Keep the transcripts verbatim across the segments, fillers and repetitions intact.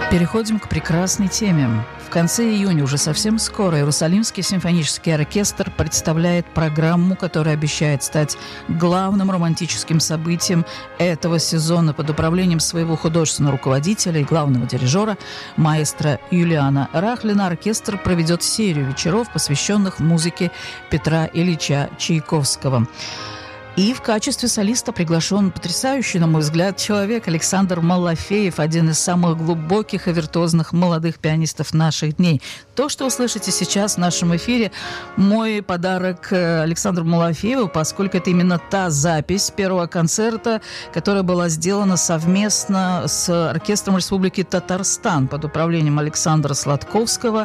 Переходим к прекрасной теме. В конце июня, уже совсем скоро, Иерусалимский симфонический оркестр представляет программу, которая обещает стать главным романтическим событием этого сезона под управлением своего художественного руководителя и главного дирижера, маэстро Юлиана Рахлина. Оркестр проведет серию вечеров, посвященных музыке Петра Ильича Чайковского. И в качестве солиста приглашен потрясающий, на мой взгляд, человек Александр Малафеев, один из самых глубоких и виртуозных молодых пианистов наших дней. То, что вы слышите сейчас в нашем эфире, мой подарок Александру Малафееву, поскольку это именно та запись первого концерта, которая была сделана совместно с оркестром Республики Татарстан под управлением Александра Сладковского.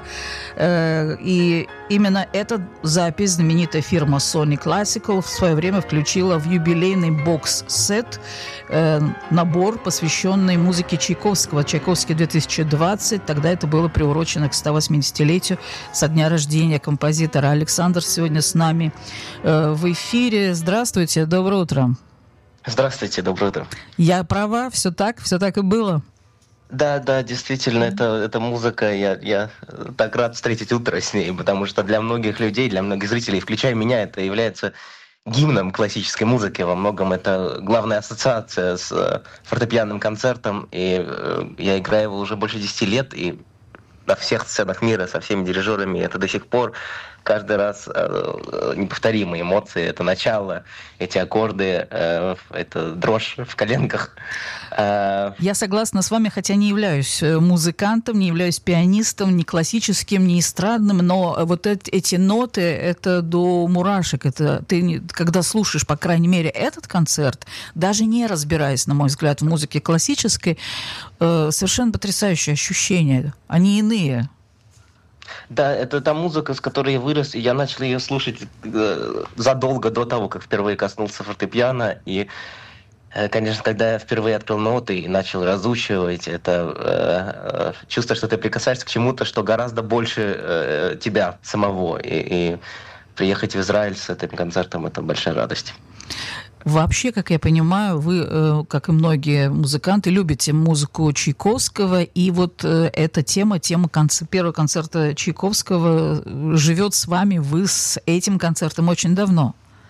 И именно эта запись знаменитая фирма Sony Classical в свое время включила в юбилейный бокс-сет э, набор, посвященный музыке Чайковского. Чайковский две тысячи двадцать. Тогда это было приурочено к сто восьмидесятилетию со дня рождения композитора. Александр сегодня с нами э, в эфире. Здравствуйте, доброе утро. Здравствуйте, доброе утро. Я права? Все так? Все так и было? Да, да, действительно, это, это музыка, я, я так рад встретить утро с ней, потому что для многих людей, для многих зрителей, включая меня, это является гимном классической музыки. Во многом это главная ассоциация с фортепианным концертом, и э, я играю его уже больше десяти лет, и на всех сценах мира со всеми дирижерами это до сих пор каждый раз э, неповторимые эмоции. Это начало, эти аккорды, э, это дрожь в коленках. Э, Я согласна с вами, хотя не являюсь музыкантом, не являюсь пианистом, ни классическим, ни эстрадным, но вот эти, эти ноты, это до мурашек. Это ты, когда слушаешь, по крайней мере, этот концерт, даже не разбираясь, на мой взгляд, в музыке классической, э, совершенно потрясающие ощущения. Они иные. Да, это та музыка, с которой я вырос, и я начал ее слушать э, задолго до того, как впервые коснулся фортепиано. И, э, конечно, когда я впервые открыл ноты и начал разучивать, это э, э, чувство, что ты прикасаешься к чему-то, что гораздо больше э, тебя самого. И, и приехать в Израиль с этим концертом – это большая радость. Вообще, как я понимаю, вы, как и многие музыканты, любите музыку Чайковского, и вот эта тема, тема концерта, первого концерта Чайковского живет с вами, вы с этим концертом очень давно.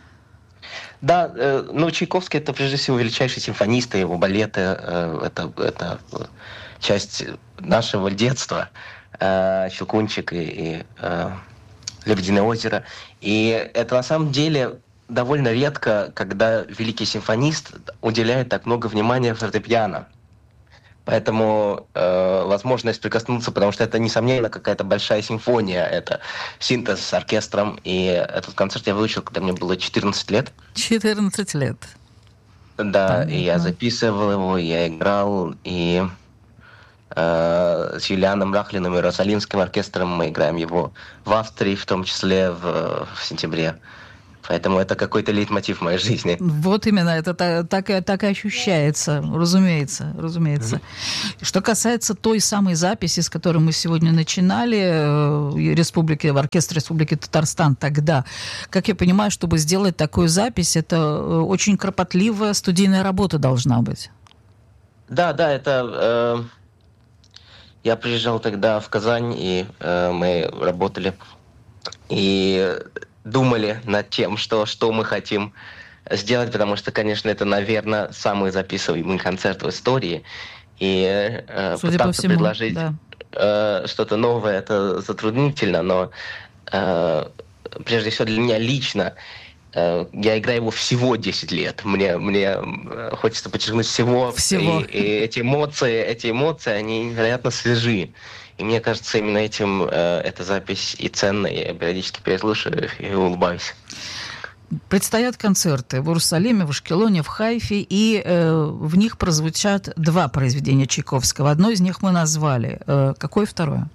Да, э, ну Чайковский — это прежде всего величайший симфонист, и его балеты э, это, это часть нашего детства, э, «Щелкунчик» и, и э, «Лебединое озеро». И это на самом деле довольно редко, когда великий симфонист уделяет так много внимания фортепиано. Поэтому э, возможность прикоснуться, потому что это, несомненно, какая-то большая симфония, это синтез с оркестром. И этот концерт я выучил, когда мне было четырнадцать лет. четырнадцать лет. Да, Понятно. И я записывал его, я играл, и э, с Юлианом Рахлиным и Иерусалимским оркестром мы играем его в Австрии, в том числе в, в сентябре. Поэтому это какой-то лейтмотив моей жизни. Вот именно, это так, так, так и ощущается, разумеется, разумеется. Mm-hmm. Что касается той самой записи, с которой мы сегодня начинали, в республике, в оркестре Республики Татарстан тогда, как я понимаю, чтобы сделать такую запись, это очень кропотливая студийная работа должна быть. Да, да, это... Э, я приезжал тогда в Казань, и э, мы работали, и думали над тем, что, что мы хотим сделать, потому что, конечно, это, наверное, самый записываемый концерт в истории. И э, Судя пытаться по всему, предложить да. э, что-то новое, это затруднительно, но э, прежде всего для меня лично э, я играю его всего десять лет. Мне, мне хочется подчеркнуть всего. всего. И, и эти эмоции, эти эмоции, они невероятно свежи. И мне кажется, именно этим э, эта запись и ценна. Я периодически переслушаю и улыбаюсь. Предстоят концерты в Иерусалиме, в Ашкелоне, в Хайфе, и э, в них прозвучат два произведения Чайковского. Одно из них мы назвали. Э, какое второе?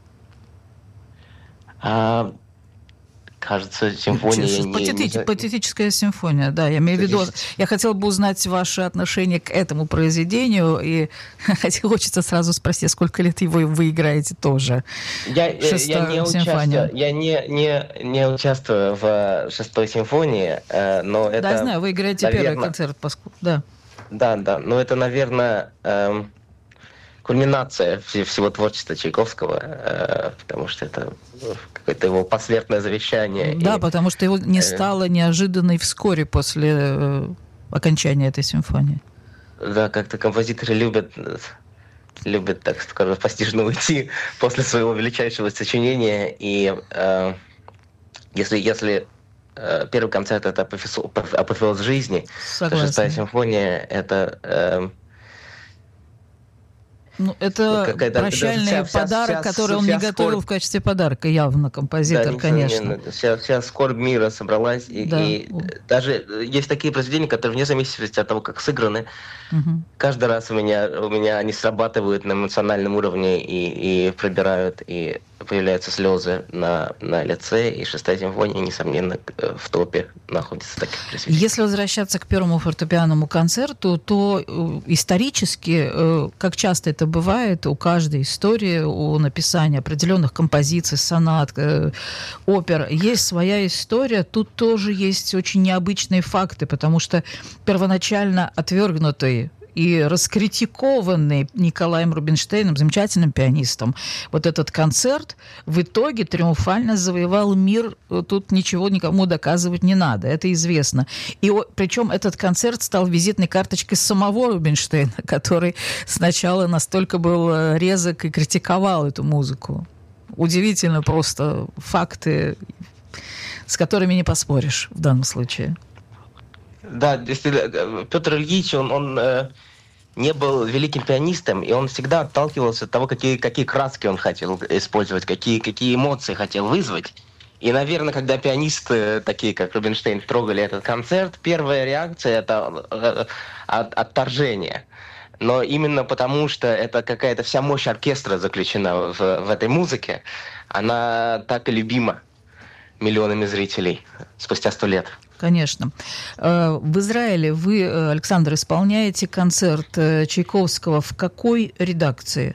А, кажется, симфония... Патетич, не, не... Патетическая симфония, да. Я имею в виду... Я хотела бы узнать ваше отношение к этому произведению, и хочется сразу спросить, сколько лет его вы играете тоже. Я, я, я, не, участвую, я не, не, не участвую в шестой симфонии, но это... Да, я знаю, вы играете наверное... первый концерт, поскольку... Да. Да, да, но это, наверное... Эм... кульминация всего творчества Чайковского, потому что это какое-то его посмертное завещание. Да, и, потому что его не стало неожиданно и вскоре после окончания этой симфонии. Да, как-то композиторы любят, любят, так скажем, постижно уйти после своего величайшего сочинения. И э, если, если э, первый концерт — это апофеоз жизни, Согласна. то шестая симфония — это... Э, Ну, это какая-то, прощальный вся, вся, подарок, вся, который он вся не готовил скорбь. в качестве подарка, явно, композитор, Да, конечно. Вся, вся скорбь мира собралась. И, Да. и даже есть такие произведения, которые вне зависимости от того, как сыграны, Угу. каждый раз у меня, у меня они срабатывают на эмоциональном уровне и, и пробирают, и появляются слезы на, на лице. И шестая симфония, несомненно, в топе находится таких произведений. Если возвращаться к первому фортепианному концерту, то исторически, как часто это бывает, у каждой истории, у написания определенных композиций, сонат, опер, есть своя история. Тут тоже есть очень необычные факты, потому что первоначально отвергнутый и раскритикованный Николаем Рубинштейном, замечательным пианистом, вот этот концерт в итоге триумфально завоевал мир. Тут ничего никому доказывать не надо, это известно. И причем этот концерт стал визитной карточкой самого Рубинштейна, который сначала настолько был резок и критиковал эту музыку. Удивительно просто факты, с которыми не поспоришь в данном случае. Да, действительно, Петр Ильич, он, он э, не был великим пианистом, и он всегда отталкивался от того, какие, какие краски он хотел использовать, какие, какие эмоции хотел вызвать. И, наверное, когда пианисты, такие как Рубинштейн, трогали этот концерт, первая реакция — это э, от, отторжение. Но именно потому, что это какая-то вся мощь оркестра заключена в, в этой музыке, она так и любима миллионами зрителей спустя сто лет. Конечно. В Израиле вы, Александр, исполняете концерт Чайковского в какой редакции?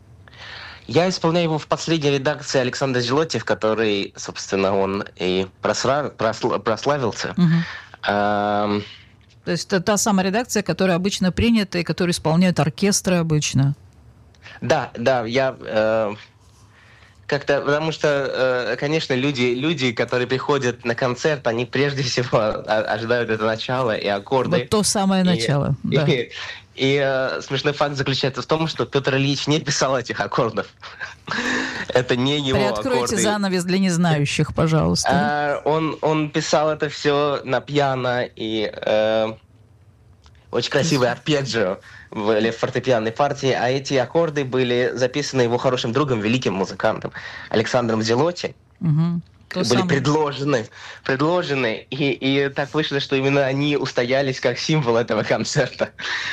Я исполняю его в последней редакции Александра Зелотти, в которой, собственно, он и просра... просла... прославился. Угу. А... То есть это та самая редакция, которая обычно принята и которую исполняют оркестры обычно? Да, да, я... Э... Как-то, потому что, конечно, люди, люди, которые приходят на концерт, они прежде всего ожидают это начало и аккорды. Вот то самое начало, и, да. И, и э, смешной факт заключается в том, что Петр Ильич не писал этих аккордов. Это не его аккорды. Приоткройте занавес для незнающих, пожалуйста. Он, он писал это все на пиано, и э, очень красивый арпеджио в фортепианной партии, а эти аккорды были записаны его хорошим другом, великим музыкантом Александром Зелотти. Угу. Были самое. предложены, предложены и, и так вышло, что именно они устоялись как символ этого концерта.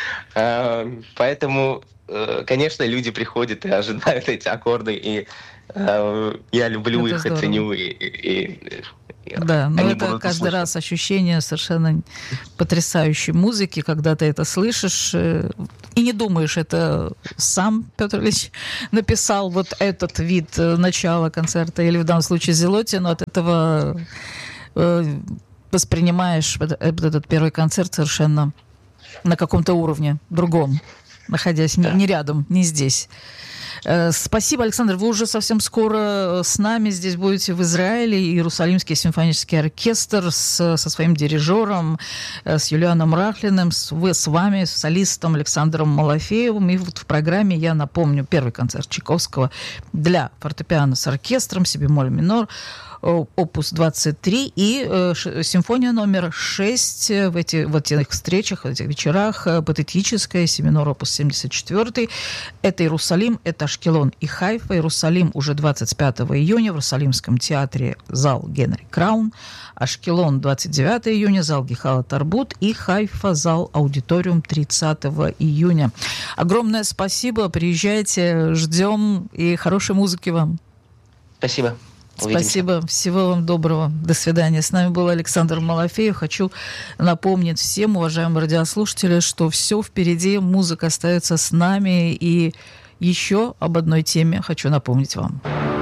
Поэтому, конечно, люди приходят и ожидают эти аккорды, и я люблю это их, здорово. и ценю, и... и Да, но Они это каждый услышать. раз ощущение совершенно потрясающей музыки, когда ты это слышишь и не думаешь, это сам Петр Ильич написал вот этот вид начала концерта, или в данном случае Зелотти, но от этого воспринимаешь этот первый концерт совершенно на каком-то уровне другом, находясь да. не рядом, не здесь. Спасибо, Александр. Вы уже совсем скоро с нами здесь будете в Израиле. Иерусалимский симфонический оркестр с, со своим дирижером, с Юлианом Рахлиным, с, вы, с вами, с солистом Александром Малафеевым. И вот в программе, я напомню, первый концерт Чайковского для фортепиано с оркестром, си бемоль минор, опус двадцать три и э, ш, симфония номер шесть в, эти, в этих встречах, в этих вечерах, э, патетическая, си минор опус семьдесят четыре. Это Иерусалим, это Ашкелон и Хайфа. Иерусалим уже двадцать пятого июня в Иерусалимском театре зал Генри Краун. Ашкелон двадцать девятого июня зал Гехала Тарбут и Хайфа зал Аудиториум тридцатого июня. Огромное спасибо, приезжайте, ждем и хорошей музыки вам. Спасибо. Увидимся. Спасибо. Всего вам доброго. До свидания. С нами был Александр Малафеев. Хочу напомнить всем, уважаемые радиослушатели, что все впереди. Музыка остается с нами. И еще об одной теме хочу напомнить вам.